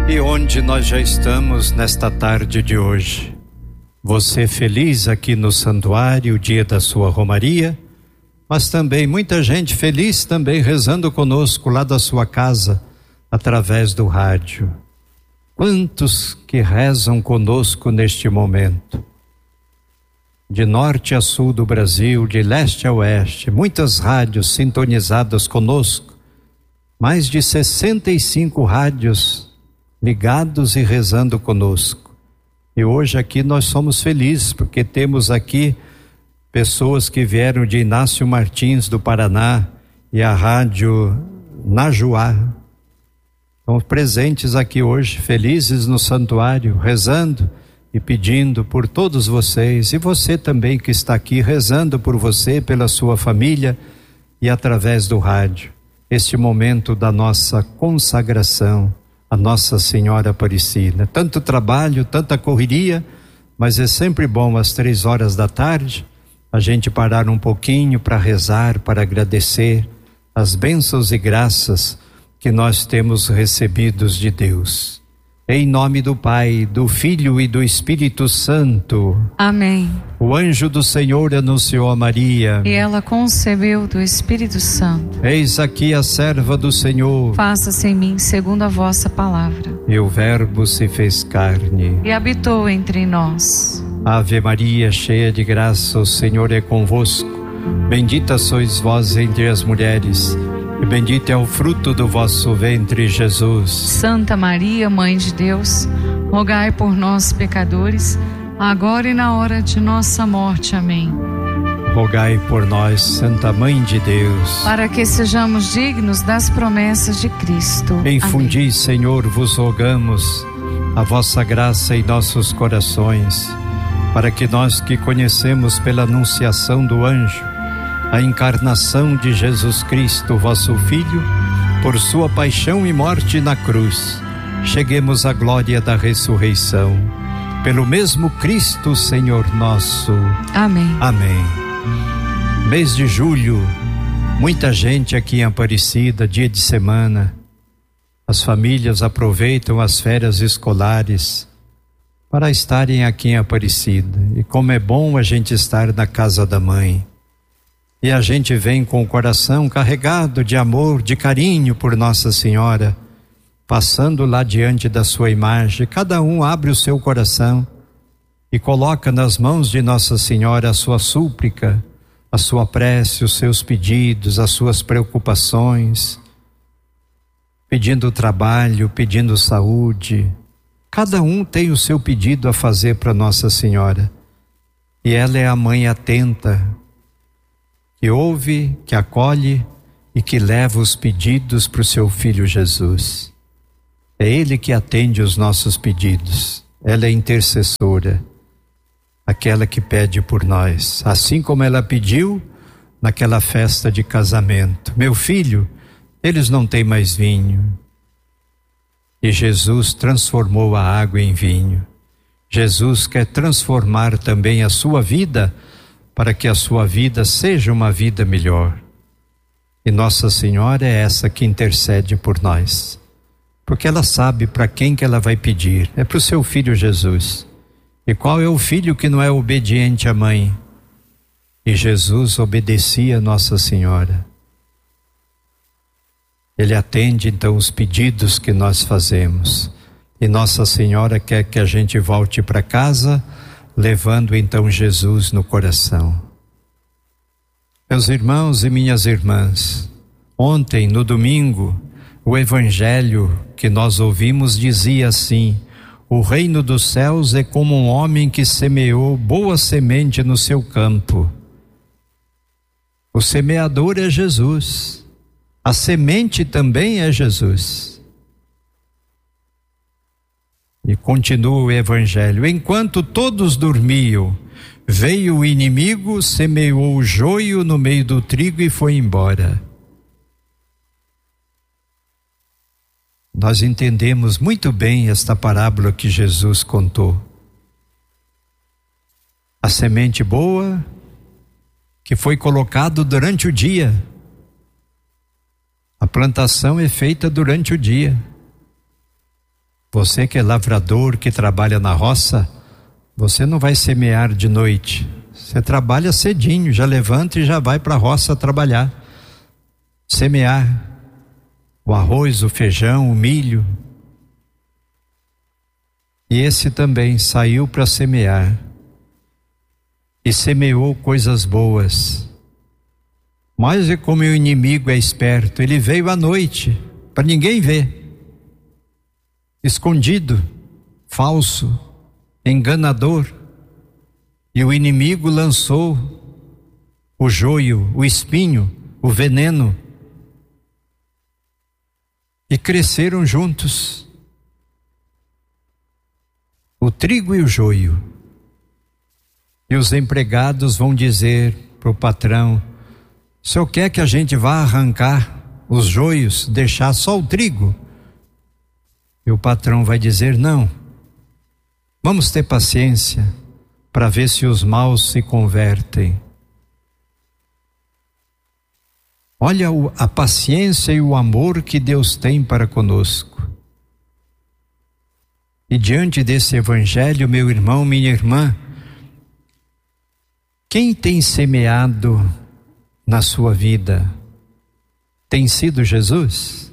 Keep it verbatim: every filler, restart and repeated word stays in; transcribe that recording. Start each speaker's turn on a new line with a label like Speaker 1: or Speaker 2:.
Speaker 1: E onde nós já estamos nesta tarde de hoje? Você feliz aqui no santuário, dia da sua romaria, mas também muita gente feliz também rezando conosco lá da sua casa, através do rádio. Quantos que rezam conosco neste momento? De norte a sul do Brasil, de leste a oeste, muitas rádios sintonizadas conosco, mais de sessenta e cinco rádios ligados e rezando conosco. E hoje aqui nós somos felizes porque temos aqui pessoas que vieram de Inácio Martins do Paraná e a rádio Najuá. Estão presentes aqui hoje, felizes no santuário, rezando e pedindo por todos vocês, e você também que está aqui rezando por você, pela sua família e através do rádio. Este momento da nossa consagração a Nossa Senhora Aparecida. Tanto trabalho, tanta correria, mas é sempre bom às três horas da tarde a gente parar um pouquinho para rezar, para agradecer as bênçãos e graças que nós temos recebidos de Deus. Em nome do Pai, do Filho e do Espírito Santo.
Speaker 2: Amém.
Speaker 1: O anjo do Senhor anunciou a Maria.
Speaker 2: E ela concebeu do Espírito Santo.
Speaker 1: Eis aqui a serva do Senhor.
Speaker 2: Faça-se em mim segundo a vossa palavra.
Speaker 1: E o Verbo se fez carne.
Speaker 2: E habitou entre nós.
Speaker 1: Ave Maria, cheia de graça, o Senhor é convosco. Bendita sois vós entre as mulheres. E bendito é o fruto do vosso ventre, Jesus.
Speaker 2: Santa Maria, Mãe de Deus, rogai por nós, pecadores, agora e na hora de nossa morte. Amém.
Speaker 1: Rogai por nós, Santa Mãe de Deus,
Speaker 2: para que sejamos dignos das promessas de Cristo.
Speaker 1: Infundi,
Speaker 2: Amém.
Speaker 1: Senhor, vos rogamos a vossa graça em nossos corações, para que nós que conhecemos pela anunciação do anjo a encarnação de Jesus Cristo, vosso Filho, por sua paixão e morte na cruz, cheguemos à glória da ressurreição. Pelo mesmo Cristo, Senhor nosso.
Speaker 2: Amém.
Speaker 1: Amém. Mês de julho, muita gente aqui em Aparecida, dia de semana. As famílias aproveitam as férias escolares para estarem aqui em Aparecida. E como é bom a gente estar na casa da mãe. E a gente vem com o coração carregado de amor, de carinho por Nossa Senhora, passando lá diante da sua imagem. Cada um abre o seu coração e coloca nas mãos de Nossa Senhora a sua súplica, a sua prece, os seus pedidos, as suas preocupações, pedindo trabalho, pedindo saúde. Cada um tem o seu pedido a fazer para Nossa Senhora. E ela é a mãe atenta, que ouve, que acolhe e que leva os pedidos para o seu Filho Jesus. É Ele que atende os nossos pedidos. Ela é intercessora, aquela que pede por nós, assim como ela pediu naquela festa de casamento: meu filho, eles não têm mais vinho. E Jesus transformou a água em vinho. Jesus quer transformar também a sua vida, para que a sua vida seja uma vida melhor. E Nossa Senhora é essa que intercede por nós, porque ela sabe para quem que ela vai pedir. É para o seu Filho Jesus. E qual é o filho que não é obediente à mãe? E Jesus obedecia a Nossa Senhora. Ele atende então os pedidos que nós fazemos. E Nossa Senhora quer que a gente volte para casa, levando então Jesus no coração. Meus irmãos e minhas irmãs, ontem, no domingo, o evangelho que nós ouvimos dizia assim: o reino dos céus é como um homem que semeou boa semente no seu campo. O semeador é Jesus, a semente também é Jesus. E continua o evangelho: enquanto todos dormiam, veio o inimigo, semeou o joio no meio do trigo e foi embora. Nós entendemos muito bem esta parábola que Jesus contou. A semente boa que foi colocado durante o dia. A plantação é feita durante o dia. Você que é lavrador, que trabalha na roça, você não vai semear de noite. Você trabalha cedinho, já levanta e já vai para a roça trabalhar. Semear o arroz, o feijão, o milho. E esse também saiu para semear. E semeou coisas boas. Mas e como o inimigo é esperto, ele veio à noite, para ninguém ver. Escondido, falso, enganador. E o inimigo lançou o joio, o espinho, o veneno. E cresceram juntos o trigo e o joio. E os empregados vão dizer para o patrão: o senhor quer que a gente vá arrancar os joios, deixar só o trigo? E o patrão vai dizer: não, vamos ter paciência para ver se os maus se convertem. Olha a paciência e o amor que Deus tem para conosco. E diante desse evangelho, meu irmão, minha irmã, quem tem semeado na sua vida tem sido Jesus?